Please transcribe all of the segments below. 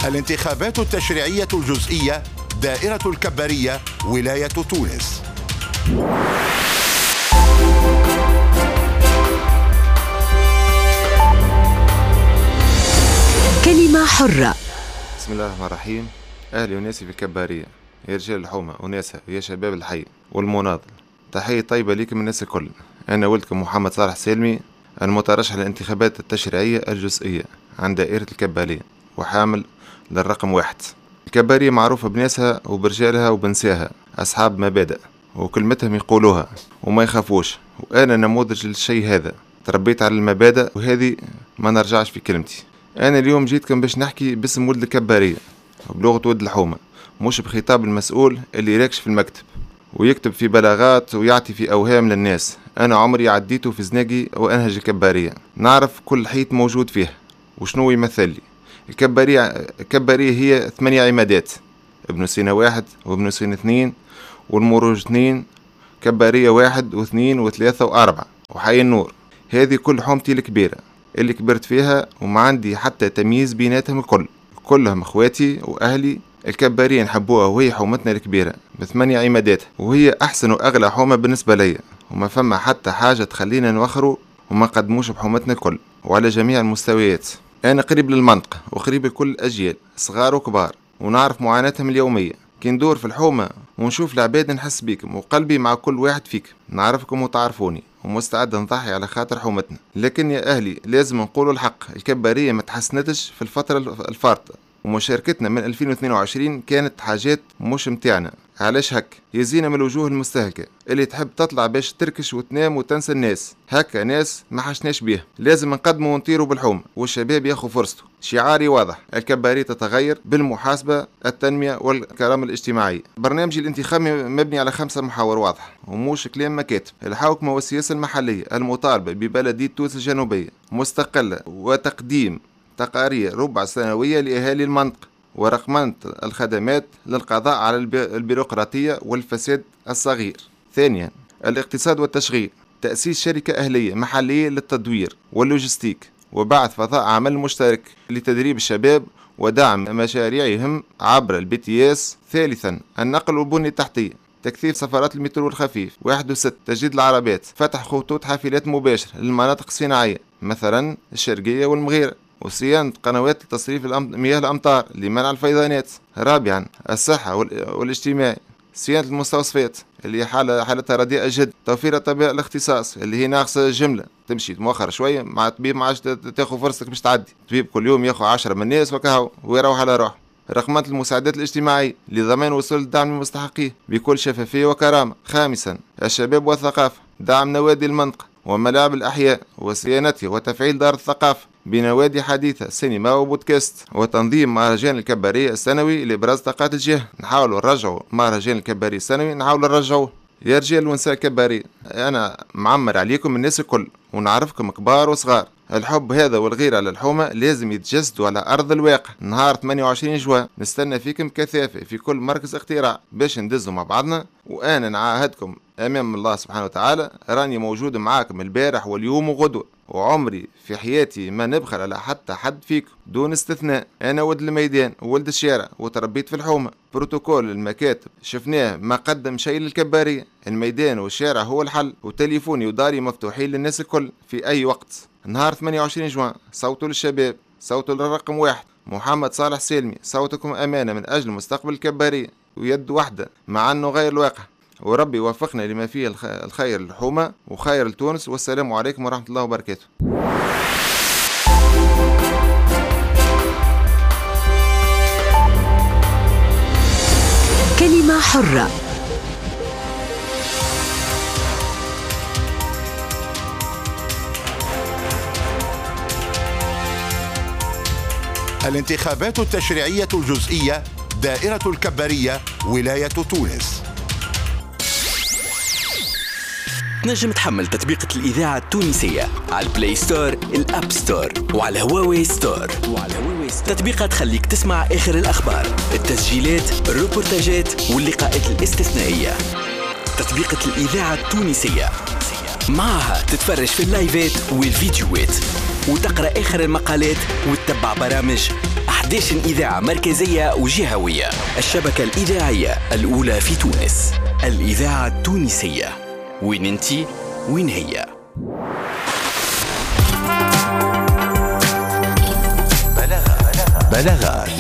الانتخابات التشريعية الجزئية دائرة الكبارية ولاية تونس. كلمة حرة. بسم الله الرحمن الرحيم. أهلي وناسي في الكبارية، يا رجال الحومة وناسها ويا شباب الحي والمناضل، تحية طيبة ليكم من الناس الكل. أنا ولدكم محمد صالح سالمي، المترشح للانتخابات التشريعية الجزئية عن دائرة الكبارية وحامل للرقم 1. الكبارية معروفة بناسها وبرجالها وبنساها، أصحاب مبادئ وكلمتهم يقولوها وما يخافوش، وأنا نموذج للشيء هذا. تربيت على المبادئ وهذه ما نرجعش في كلمتي. أنا اليوم جيتكم باش نحكي باسم ولد الكبارية وبلغة ولد الحومة، مش بخطاب المسؤول اللي يراكش في المكتب ويكتب في بلاغات ويعطي في أوهام للناس. أنا عمري عديته في زناقي وأنهج الكبارية، نعرف كل حيط موجود فيه وشنو يمثل لي. الكبارية هي 8 عمادات، ابن سينا 1 وابن سينا 2 والمروج 2، كبارية 1 و2 و3 و4 وحي النور. هذه كل حومتي الكبيرة اللي كبرت فيها وما عندي حتى تمييز بيناتهم كلهم اخواتي واهلي. الكبارية نحبوها وهي حومتنا الكبيرة ب8 عمادات، وهي احسن واغلى حومة بالنسبة لي، وما فما حتى حاجة تخلينا نوخروا وما نقدموش بحومتنا الكل وعلى جميع المستويات. انا قريب للمنطقة وقريب لكل الاجيال صغار وكبار، ونعرف معاناتهم اليومية. كي ندور في الحومة ونشوف العباد نحس بيكم وقلبي مع كل واحد فيكم، نعرفكم وتعرفوني ومستعد نضحي على خاطر حومتنا. لكن يا أهلي لازم نقولوا الحق، الكبارية ما تحسنتش في الفترة الفارطة، ومشاركتنا من 2022 كانت حاجات مش متاعنا. علاش هك؟ يزينا من الوجوه المستهلكة اللي تحب تطلع باش تركش وتنام وتنسى الناس. هكا ناس ما حشناش بيها، لازم نقدموا ونطيروا بالحوم والشباب ياخذ فرصته. شعاري واضح، الكبارية تتغير بالمحاسبة، التنمية والكرامة الاجتماعية. برنامجي الانتخابي مبني على 5 محاور واضحة وموش كلام مكاتب: الحوكمة والسياسة المحلية، المطالبة ببلدية تونس الجنوبية مستقلة، وتقديم تقارير ربع سنوية لأهالي المنطقة، ورقمنة الخدمات للقضاء على البيروقراطية والفساد الصغير. ثانيا، الاقتصاد والتشغيل، تأسيس شركة أهلية محلية للتدوير واللوجستيك وبعث فضاء عمل مشترك لتدريب الشباب ودعم مشاريعهم عبر الBTS. ثالثا، النقل والبنية التحتية، تكثيف سفرات المترو الخفيف. 1 و6، تجديد العربات، فتح خطوط حافلات مباشرة للمناطق الصناعية مثلا الشرقية والمغيرة، وصيانة قنوات لتصريف مياه الأمطار لمنع الفيضانات. رابعا، الصحة والاجتماعي، صيانة المستوصفات اللي حالتها رديئة جدا، توفير أطباء الاختصاص اللي هي ناقصة جملة، تمشي مؤخر شوية مع طبيب ما عادش تاخذ فرصتك باش تعدي، طبيب كل يوم ياخذ 10 من الناس وكهو ويروح على روح. رقمنة المساعدات الاجتماعية لضمان وصول الدعم للمستحقين بكل شفافية وكرامة. خامسا، الشباب والثقافة، دعم نوادي المنطقة وملاعب الأحياء وصيانتها وتفعيل دار الثقافة بنوادي حديثة، سينما وبودكاست، وتنظيم مهرجان الكبارية السنوي لإبراز طاقات الجهة. نحاولوا نرجعوا مهرجان الكبارية السنوي، نحاولوا نرجعوه. يا رجال ونساء الكبارية، أنا معمر عليكم الناس الكل ونعرفكم كبار وصغار. الحب هذا والغيرة على الحومة لازم يتجسدوا على أرض الواقع. نهار 28 جوان نستنى فيكم كثافة في كل مركز اختراع باش ندزوا مع بعضنا. وأنا نعاهدكم أمام الله سبحانه وتعالى راني موجود معاكم البارح واليوم وغدوة، وعمري في حياتي ما نبخل على حتى حد فيكم دون استثناء. أنا ولد الميدان وولد الشارع وتربيت في الحومة. بروتوكول المكاتب شفناه ما قدم شيء للكبارية. الميدان والشارع هو الحل، وتليفوني وداري مفتوحين للناس الكل في أي وقت. نهار 28 جوان صوتوا للشباب، صوتوا للرقم 1 محمد صالح سالمي. صوتكم أمانة من أجل مستقبل الكبارية، ويد واحدة مع أنه غير الواقع. وربي وفقنا لما فيه الخير للحومة وخير لتونس. والسلام عليكم ورحمة الله وبركاته. كلمة حرة. الانتخابات التشريعية الجزئية دائرة الكبارية ولاية تونس. تنجم تحمل تطبيقة الإذاعة التونسية على البلاي ستور، الأب ستور، وعلى هواوي ستور. تطبيقة تخليك تسمع آخر الأخبار، التسجيلات، الروبورتاجات واللقاءات الاستثنائية. تطبيقة الإذاعة التونسية معها تتفرج في اللايفات والفيديوهات وتقرأ آخر المقالات وتتبع برامج 11 إذاعة مركزية وجهوية. الشبكة الإذاعية الأولى في تونس، الإذاعة التونسية. وين انتي وين هي؟ بلاغات.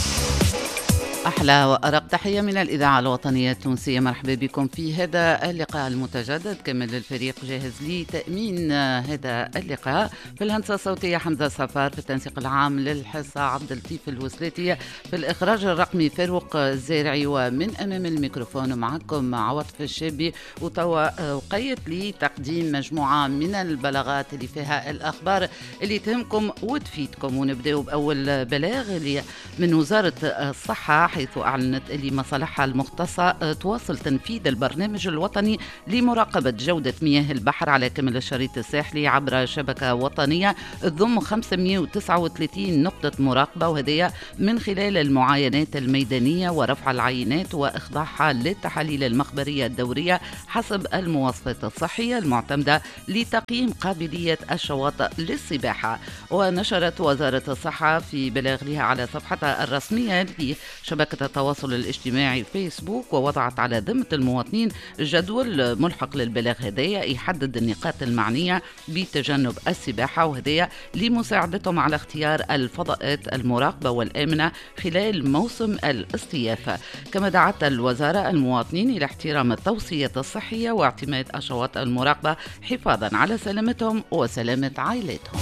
أحلى وأرق تحية من الإذاعة الوطنية التونسية. مرحبا بكم في هذا اللقاء المتجدد. كمل الفريق جاهز لتأمين هذا اللقاء. في الهندسة الصوتية حمزة صفار، في التنسيق العام للحصة عبد اللطيف الوسلاتية، في الإخراج الرقمي فاروق الزارعي، ومن أمام الميكروفون معكم عواطف الشابي. وتوا وقيت لتقديم مجموعة من البلاغات اللي فيها الأخبار اللي تهمكم وتفيدكم. ونبدأ بأول بلاغ اللي من وزارة الصحة، حيث أعلنت اللي مصالحها المختصة تواصل تنفيذ البرنامج الوطني لمراقبة جودة مياه البحر على كامل الشريط الساحلي عبر شبكة وطنية تضم 539 نقطة مراقبة، وهذه من خلال المعاينات الميدانية ورفع العينات وإخضاعها للتحاليل المخبرية الدورية حسب المواصفات الصحية المعتمدة لتقييم قابلية الشواطئ للسباحة. ونشرت وزارة الصحة في بلاغ لها على صفحتها الرسمية لشبكة التواصل الاجتماعي فيسبوك، ووضعت على ذمة المواطنين جدول ملحق للبلاغ هدايا يحدد النقاط المعنية بتجنب السباحة، وهدايا لمساعدتهم على اختيار الفضاءات المراقبة والآمنة خلال موسم الاصطياف. كما دعت الوزارة المواطنين إلى احترام التوصيات الصحية واعتماد الشواطئ المراقبة حفاظا على سلامتهم وسلامة عائلاتهم.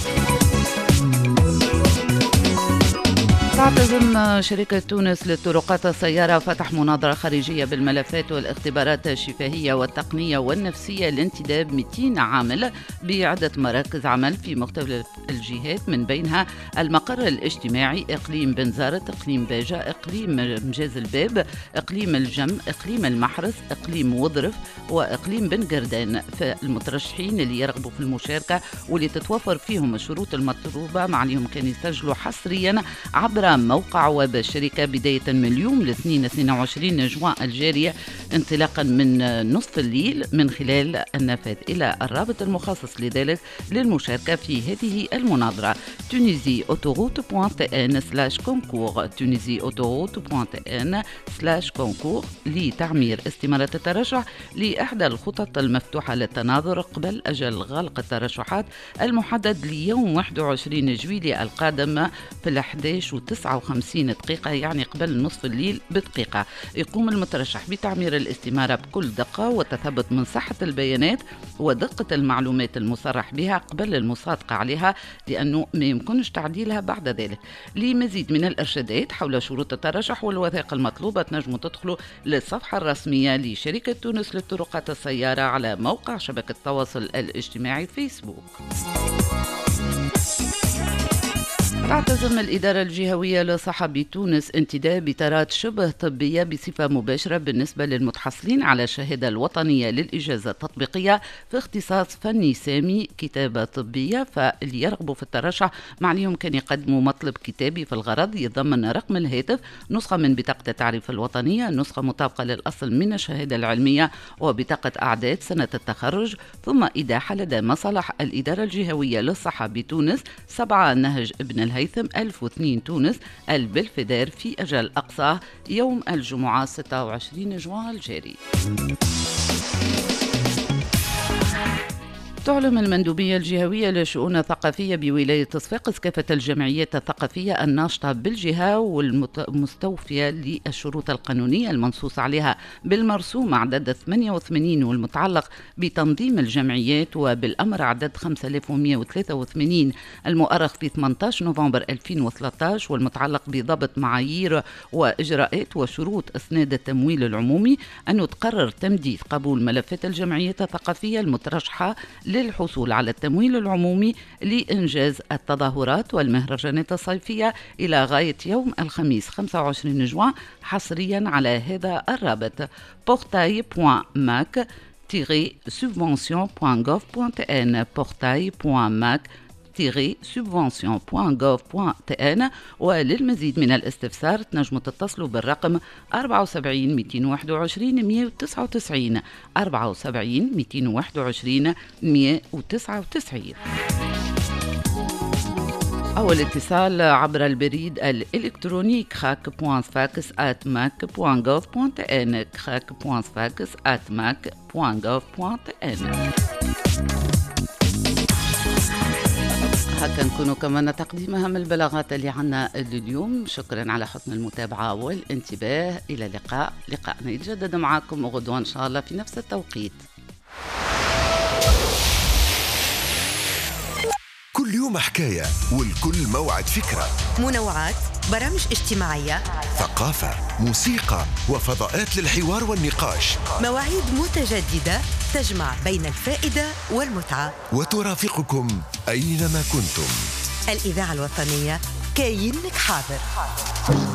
تعتزم شركة تونس للطرقات السيارة فتح مناظرة خارجية بالملفات والاختبارات الشفهية والتقنية والنفسية لانتداب 200 عامل بعدة مراكز عمل في مختلف الجهات، من بينها المقر الاجتماعي إقليم بنزرت، إقليم باجة، إقليم مجاز الباب، إقليم الجم، إقليم المحرس، إقليم وظرف، وإقليم بن قردان. فالمترشحين اللي يرغبوا في المشاركة واللي تتوفر فيهم الشروط المطلوبة عليهم كان يسجلوا حصريا عبر موقع ويب الشركة بداية من اليوم الاثنين 22 جوان الجارية انطلاقا من نصف الليل، من خلال النفاذ إلى الرابط المخصص لذلك للمشاركة في هذه المناظرة tunisiautoroute.tn/concours tunisiautoroute.tn/concours لتعمير استمارة الترشح لإحدى الخطط المفتوحة للتناظر قبل أجل غلق الترشحات المحدد ليوم 21 جويلية القادم في 11:59 دقيقة، يعني قبل نصف الليل بدقيقة. يقوم المترشح بتعمير الاستمارة بكل دقة وتثبت من صحة البيانات ودقة المعلومات المصرح بها قبل المصادقة عليها، لأنه ما يمكنش تعديلها بعد ذلك. لمزيد من الإرشادات حول شروط الترشح والوثائق المطلوبة تنجموا تدخلوا للصفحة الرسمية لشركة تونس للطرقات السيارة على موقع شبكة التواصل الاجتماعي فيسبوك. تعتزم الإدارة الجهوية للصحة بتونس انتداب بتارات شبه طبية بصفة مباشرة بالنسبة للمتحصلين على الشهادة الوطنية للإجازة التطبيقية في اختصاص فني سامي كتابة طبية. فاللي يرغبوا في الترشح معليهم كان يقدموا مطلب كتابي في الغرض يتضمن رقم الهاتف، نسخة من بطاقة التعريف الوطنية، نسخة مطابقة للأصل من الشهادة العلمية وبطاقة أعداد سنة التخرج، ثم إيداحة لدى مصالح الإدارة الجهوية للصحة بتونس 7 نهج ابن الهيثم 1002 تونس البلفدار في أجل أقصاه يوم الجمعة 26 جوان الجاري. تعلم المندوبية الجهوية للشؤون الثقافية بولاية صفاقس كافة الجمعيات الثقافية الناشطة بالجهة والمستوفية للشروط القانونية المنصوص عليها بالمرسوم عدد 88 والمتعلق بتنظيم الجمعيات، وبالأمر عدد 5183 المؤرخ في 18 نوفمبر 2013 والمتعلق بضبط معايير وإجراءات وشروط إسناد التمويل العمومي، أنه تقرر تمديد قبول ملفات الجمعيات الثقافية المترشحة للحصول على التمويل العمومي لإنجاز التظاهرات والمهرجانات الصيفية إلى غاية يوم الخميس 25 جوان حصريا على هذا الرابط portail.mac-subvention.gov.tn portail.mac-subvention.gov.tn. وللمزيد من الاستفسار تنجموا تتصلوا بالرقم 74 221 199 74 221 199. أو الاتصال عبر البريد الإلكتروني crac.fax@mac.gov.n crac.fax@mac.gov.n. هكا نكونوا كمان تقديم أهم البلاغات اللي عنا اليوم. شكرا على حسن المتابعة والانتباه. إلى اللقاء، لقاءنا يتجدد معكم غدوة إن شاء الله في نفس التوقيت. كل يوم حكاية والكل موعد فكرة، منوعات، برامج اجتماعية، ثقافة، موسيقى وفضاءات للحوار والنقاش، مواعيد متجددة تجمع بين الفائدة والمتعة، وترافقكم أينما كنتم. الإذاعة الوطنية كاينك حاضر.